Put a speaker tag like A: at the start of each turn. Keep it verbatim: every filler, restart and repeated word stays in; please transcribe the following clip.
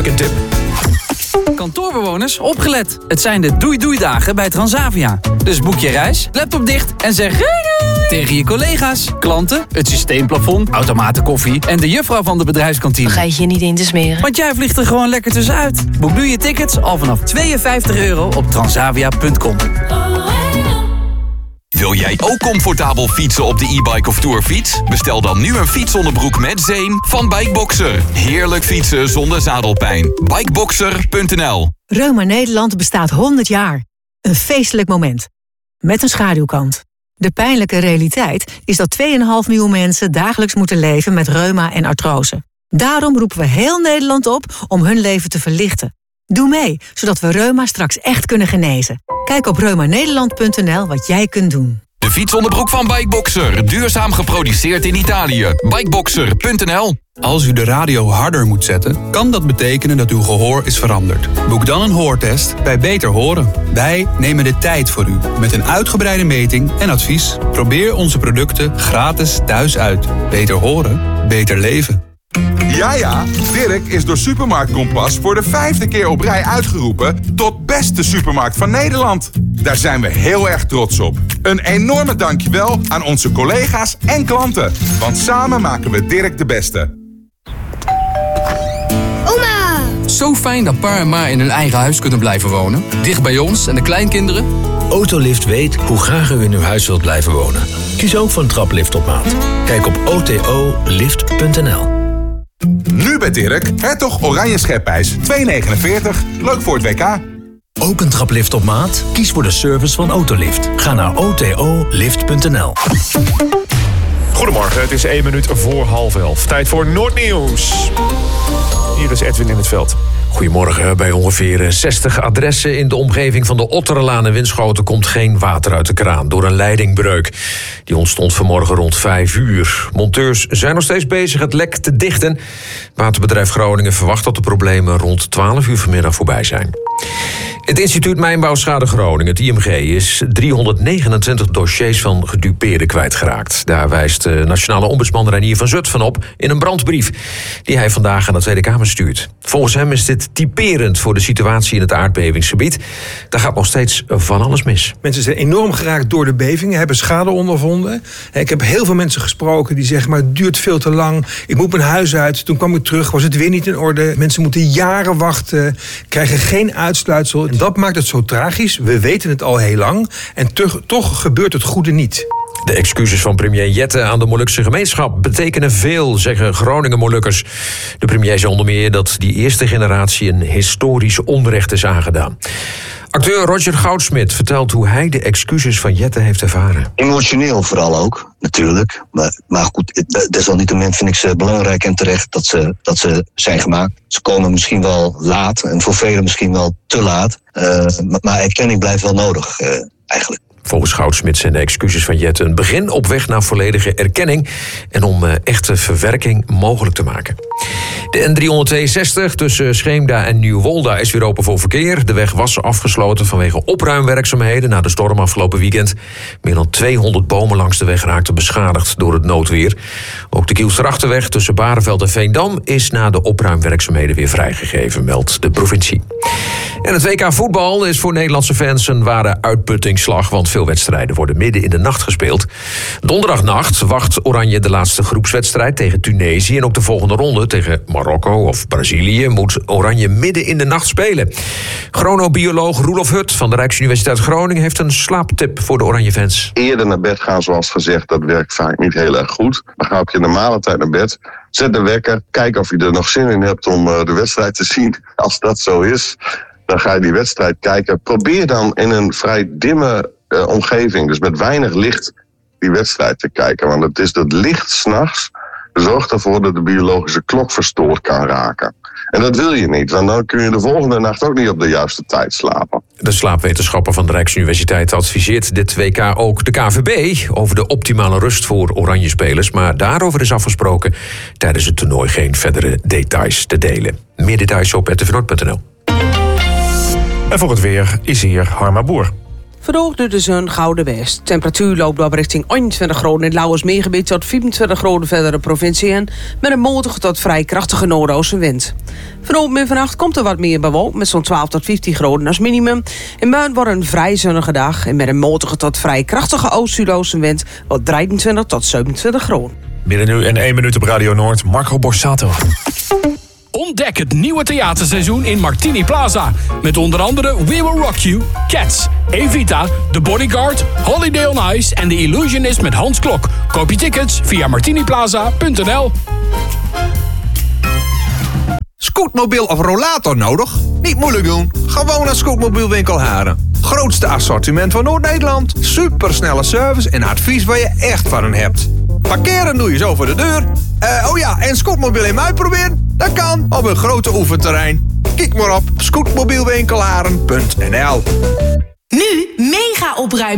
A: ik een tip.
B: Kantoorbewoners, opgelet. Het zijn de doei-doei-dagen bij Transavia. Dus boek je reis, laptop dicht en zeg doei doei tegen je collega's, klanten, het systeemplafond, automatenkoffie en de juffrouw van de bedrijfskantine.
C: Vergeet je niet in te smeren.
B: Want jij vliegt er gewoon lekker tussenuit. Boek nu je tickets al vanaf tweeënvijftig euro op transavia punt com.
D: Wil jij ook comfortabel fietsen op de e-bike of tourfiets? Bestel dan nu een fietsonderbroek met zeem van Bikeboxer. Heerlijk fietsen zonder zadelpijn. bikeboxer punt n l.
E: Reuma Nederland bestaat honderd jaar. Een feestelijk moment. Met een schaduwkant. De pijnlijke realiteit is dat twee komma vijf miljoen mensen dagelijks moeten leven met reuma en artrose. Daarom roepen we heel Nederland op om hun leven te verlichten. Doe mee, zodat we reuma straks echt kunnen genezen. Kijk op reuma nederland punt n l wat jij kunt doen.
D: De fietsonderbroek van Bikeboxer. Duurzaam geproduceerd in Italië. bikeboxer punt n l.
F: Als u de radio harder moet zetten, kan dat betekenen dat uw gehoor is veranderd. Boek dan een hoortest bij Beter Horen. Wij nemen de tijd voor u, met een uitgebreide meting en advies. Probeer onze producten gratis thuis uit. Beter horen, beter leven.
G: Ja, ja, Dirk is door Supermarkt Kompas voor de vijfde keer op rij uitgeroepen tot beste supermarkt van Nederland. Daar zijn we heel erg trots op. Een enorme dankjewel aan onze collega's en klanten. Want samen maken we Dirk de beste.
H: Oma!
A: Zo fijn dat pa en ma in hun eigen huis kunnen blijven wonen. Dicht bij ons en de kleinkinderen.
I: Autolift weet hoe graag u in uw huis wilt blijven wonen. Kies ook voor een traplift op maat. Kijk op o t o lift punt n l.
G: Nu bij Dirk, Hertog Oranje Schepijs, twee negenenveertig. Leuk voor het W K.
I: Ook een traplift op maat? Kies voor de service van Autolift. Ga naar o t o lift punt n l.
J: Goedemorgen, het is één minuut voor half elf. Tijd voor Noordnieuws. Hier is Edwin in het veld.
K: Goedemorgen. Bij ongeveer zestig adressen in de omgeving van de Otterenlaan in Winschoten komt geen water uit de kraan door een leidingbreuk. Die ontstond vanmorgen rond vijf uur. Monteurs zijn nog steeds bezig het lek te dichten. Waterbedrijf Groningen verwacht dat de problemen rond twaalf uur vanmiddag voorbij zijn. Het instituut Mijnbouwschade Groningen, het I M G, is driehonderdnegenentwintig dossiers van gedupeerden kwijtgeraakt. Daar wijst de nationale ombudsman Reinier van Zutphen op in een brandbrief die hij vandaag aan de Tweede Kamer stuurt. Volgens hem is dit typerend voor de situatie in het aardbevingsgebied. Daar gaat nog steeds van alles mis.
L: Mensen zijn enorm geraakt door de bevingen, hebben schade ondervonden. Ik heb heel veel mensen gesproken die zeggen, maar het duurt veel te lang. Ik moet mijn huis uit. Toen kwam ik terug, was het weer niet in orde. Mensen moeten jaren wachten, krijgen geen uitsluitsel. En dat maakt het zo tragisch. We weten het al heel lang. En toch, toch gebeurt het goede niet.
K: De excuses van premier Jette aan de Molukse gemeenschap betekenen veel, zeggen Groningen-Molukkers. De premier zei onder meer dat die eerste generatie een historisch onrecht is aangedaan. Acteur Roger Goudsmit vertelt hoe hij de excuses van Jette heeft ervaren.
M: Emotioneel vooral ook, natuurlijk. Maar, maar goed, desalniettemin vind ik ze belangrijk en terecht dat ze, dat ze zijn gemaakt. Ze komen misschien wel laat en voor velen misschien wel te laat. Uh, maar, maar erkenning blijft wel nodig, uh, eigenlijk.
K: Volgens Goudsmit zijn de excuses van Jette een begin op weg naar volledige erkenning en om uh, echte verwerking mogelijk te maken. De N driehonderdtweeënzestig tussen Scheemda en Nieuwolda is weer open voor verkeer. De weg was afgesloten vanwege opruimwerkzaamheden na de storm afgelopen weekend. Meer dan tweehonderd bomen langs de weg raakten beschadigd door het noodweer. Ook de Kielsterachterweg tussen Bareveld en Veendam is na de opruimwerkzaamheden weer vrijgegeven, meldt de provincie. En het W K voetbal is voor Nederlandse fans een ware uitputtingsslag, want veel wedstrijden worden midden in de nacht gespeeld. Donderdagnacht wacht Oranje de laatste groepswedstrijd tegen Tunesië en ook de volgende ronde tegen Marokko of Brazilië moet Oranje midden in de nacht spelen. Chronobioloog Roelof Hut van de Rijksuniversiteit Groningen heeft een slaaptip voor de Oranje-fans.
N: Eerder naar bed gaan, zoals gezegd, dat werkt vaak niet heel erg goed. Maar ga op je normale tijd naar bed. Zet de wekker. Kijk of je er nog zin in hebt om de wedstrijd te zien. Als dat zo is, dan ga je die wedstrijd kijken. Probeer dan in een vrij dimme uh, omgeving, dus met weinig licht, die wedstrijd te kijken. Want het is dat licht 's nachts zorgt ervoor dat de biologische klok verstoord kan raken. En dat wil je niet, want dan kun je de volgende nacht ook niet op de juiste tijd slapen.
K: De slaapwetenschapper van de Rijksuniversiteit adviseert dit W K ook de K V B over de optimale rust voor Oranje-spelers. Maar daarover is afgesproken tijdens het toernooi geen verdere details te delen. Meer details op r t v noord punt n l.
J: En voor het weer is hier Harma Boer.
O: Vandaag doet de zon gouden west. Temperatuur loopt op richting eenentwintig graden in het Lauwersmeergebied tot vierentwintig graden verder de provincie in, met een matige tot vrij krachtige noordoostenwind. Vanavond en vannacht komt er wat meer bewolkt met zo'n twaalf tot vijftien graden als minimum. En morgen wordt een vrij zonnige dag en met een matige tot vrij krachtige oost-zuidoostenwind wordt drieëntwintig tot zevenentwintig graden.
J: Midden nu en één minuut op Radio Noord, Marco Borsato.
C: Ontdek het nieuwe theaterseizoen in Martini Plaza. Met onder andere We Will Rock You, Cats, Evita, The Bodyguard, Holiday on Ice en The Illusionist met Hans Klok. Koop je tickets via martiniplaza punt n l.
H: Scootmobiel of rollator nodig? Niet moeilijk doen. Gewoon naar Scootmobielwinkel Haren. Grootste assortiment van Noord-Nederland. Supersnelle service en advies waar je echt van hen hebt. Parkeren doe je zo voor de deur. Uh, oh ja, en scootmobiel in uitproberen? Dat kan op een grote oefenterrein. Kijk maar op scootmobielwinkelharen punt n l.
P: Nu mega opruimen